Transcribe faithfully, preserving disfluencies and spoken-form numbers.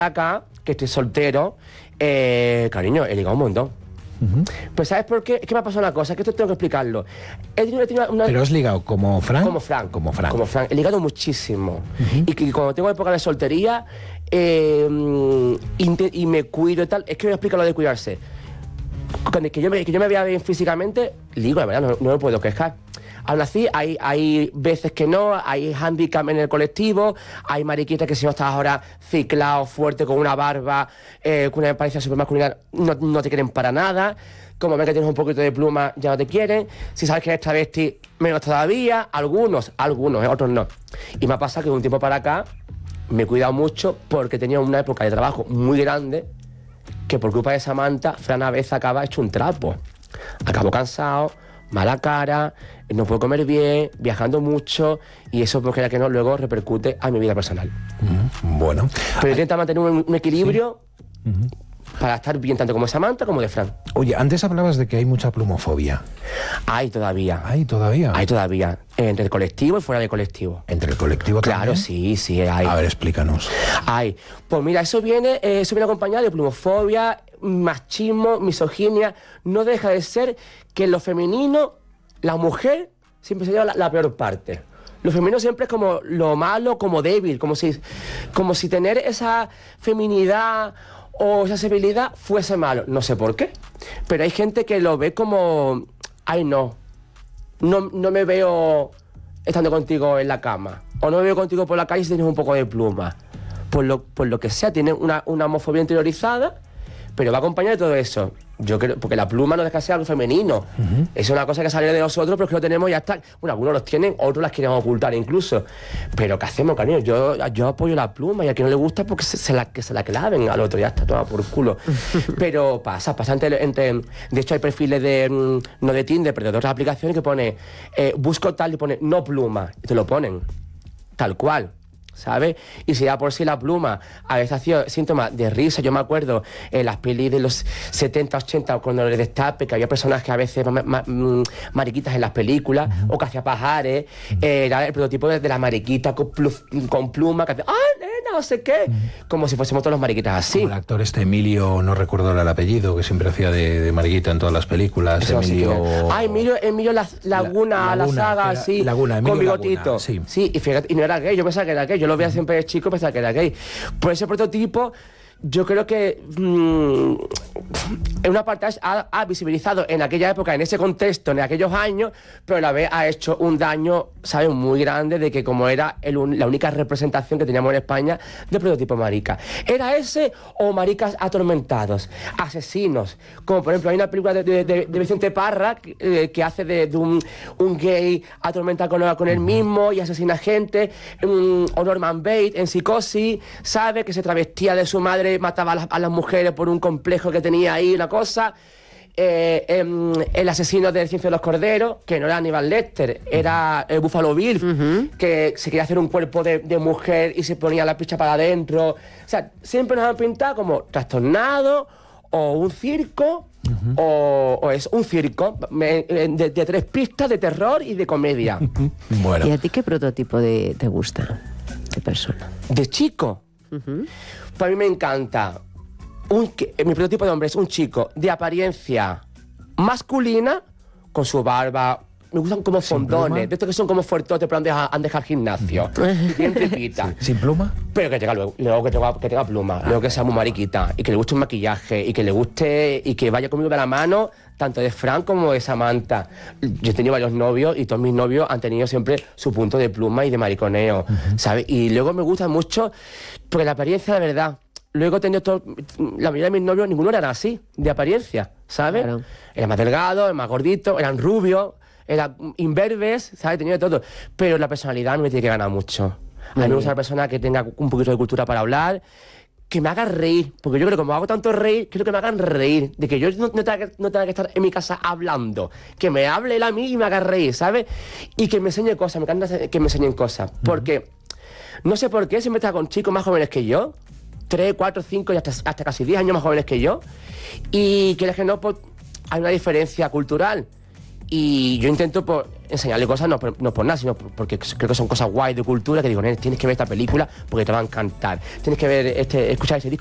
acá, que estoy soltero, eh, cariño, he ligado un montón. Uh-huh. Pues ¿sabes por qué? Es que me ha pasado una cosa, que esto tengo que explicarlo. He tenido, he tenido una... ¿Pero has ligado como Fran? Como Fran. Como Fran. Como Fran. He ligado muchísimo. Uh-huh. Y que cuando tengo época de soltería eh, y, y me cuido y tal, es que voy a explicar lo de cuidarse. Cuando que yo me, que yo me vea bien físicamente, ligo, la verdad, no, no me puedo quejar. Aún así, hay, hay veces que no, hay handicap en el colectivo, hay mariquitas que si no estás ahora ciclado, fuerte, con una barba, eh, con una apariencia súper masculina, no, no te quieren para nada. Como ven que tienes un poquito de pluma, ya no te quieren. Si sabes que eres travesti, menos todavía. Algunos, algunos, eh, otros no. Y me ha pasado que de un tiempo para acá me he cuidado mucho porque tenía una época de trabajo muy grande que por culpa de Samantha, Fran a veces acaba hecho un trapo. Acabo cansado, mala cara, no puedo comer bien, viajando mucho, y eso, porque era que no, luego repercute a mi vida personal. Uh-huh. Bueno. Pero intenta mantener un, un equilibrio sí. uh-huh. para estar bien tanto como Samantha como de Fran. Oye, antes hablabas de que hay mucha plumofobia. Hay todavía. ¿Hay todavía? Hay todavía. Entre el colectivo y fuera del colectivo. ¿Entre el colectivo también? Claro, sí, sí, hay. A ver, explícanos. Hay. Pues mira, eso viene, eh, eso viene acompañado de plumofobia, machismo, misoginia. No deja de ser que en lo femenino, la mujer siempre se lleva la, la peor parte. Lo femenino siempre es como lo malo, como débil, como si, como si tener esa feminidad o esa sensibilidad fuese malo. No sé por qué, pero hay gente que lo ve como, ay no, no, no me veo estando contigo en la cama, o no me veo contigo por la calle si tienes un poco de pluma. Por lo, por lo que sea, tiene una, una homofobia interiorizada, pero va acompañado de todo eso. Yo creo, porque la pluma no deja de ser algo femenino. Uh-huh. Es una cosa que sale de nosotros, pero es que lo tenemos y ya está. Bueno, algunos los tienen, otros las quieren ocultar incluso. Pero ¿qué hacemos, cariño? Yo, yo apoyo la pluma y a quien no le gusta, porque se, se la, que se la claven al otro, ya está toda por culo. Pero pasa, pasa entre, entre... De hecho, hay perfiles de... No de Tinder, pero de otras aplicaciones que pone... Eh, busco tal y pone no pluma. Y te lo ponen. Tal cual. ¿Sabes? Y si ya por sí la pluma a veces hacía síntomas de risa. Yo me acuerdo en las pelis de los setenta, ochenta, cuando el destape, que había personas que a veces ma, ma, ma, mariquitas en las películas, uh-huh. o que hacía pajares, uh-huh. eh, era el prototipo de, de la mariquita con, pluf, con pluma, que hacía, ¡ah, nena, no sé qué! Uh-huh. Como si fuésemos todos los mariquitas así. Como el actor este Emilio, no recuerdo el apellido, que siempre hacía de, de mariquita en todas las películas. Eso Emilio... Sí, ah, Emilio, Emilio la, Laguna, la, Laguna, la saga, sí, Laguna, Emilio con bigotito. Laguna, sí. sí, y fíjate, y no era gay, yo pensaba que era gay, yo lo veía siempre de chico, pensaba que era gay. Por ese prototipo, yo creo que mmm, en una parte ha, ha visibilizado en aquella época, en ese contexto, en aquellos años, pero a la vez ha hecho un daño, ¿sabes?, muy grande, de que como era el, la única representación que teníamos en España de prototipo marica. ¿Era ese o maricas atormentados, asesinos? Como por ejemplo hay una película de, de, de, de Vicente Parra que, que hace de, de un, un gay atormentado con, con él mismo y asesina gente, um, o Norman Bates en Psicosis, ¿sabe?, que se travestía de su madre, mataba a las, a las mujeres por un complejo que tenía ahí, una cosa. Eh, eh, el asesino del Ciencia de los Corderos, que no era Aníbal Lecter, era eh, Buffalo Bill, uh-huh. que se quería hacer un cuerpo de, de mujer y se ponía la picha para adentro. O sea, siempre nos han pintado como trastornados o un circo. Uh-huh. o, o es un circo de, de, de tres pistas de terror y de comedia. Bueno. ¿Y a ti qué prototipo de, te gusta de persona? De chico. Uh-huh. Pues a mí me encanta un, que, mi prototipo de hombre es un chico de apariencia masculina, con su barba. Me gustan como fondones, de estos que son como fuertotes, pero han dejado, han dejado gimnasio. Uh-huh. Bien tripita. ¿Sin pluma? Pero que tenga luego, luego que, tenga, que tenga pluma, ah, luego que sea muy mariquita, y que le guste un maquillaje, y que le guste, y que vaya conmigo de la mano, tanto de Fran como de Samantha. Yo he tenido varios novios, y todos mis novios han tenido siempre su punto de pluma y de mariconeo, uh-huh. ¿sabes? Y luego me gusta mucho, porque la apariencia, de verdad, luego he tenido todo, la mayoría de mis novios, ninguno era así, de apariencia, ¿sabes? Claro. Era más delgado, era más gordito, eran rubios, eran imberbes, ¿sabes? Tenía de todo. Pero la personalidad no me tiene que ganar mucho. A mí me gusta una persona que tenga un poquito de cultura para hablar, que me haga reír, porque yo creo que como hago tanto reír, quiero que me hagan reír, de que yo no, no, tenga que, no tenga que estar en mi casa hablando, que me hable él a mí y me haga reír, ¿sabes? Y que me enseñe cosas, me encanta que me enseñen cosas, porque no sé por qué siempre está con chicos más jóvenes que yo, tres, cuatro, cinco y hasta, hasta casi diez años más jóvenes que yo, y que es que no, pues, hay una diferencia cultural. Y yo intento pues, enseñarle cosas, no por, no por nada, sino porque creo que son cosas guay de cultura, que digo, tienes que ver esta película porque te va a encantar. Tienes que ver este, escuchar ese disco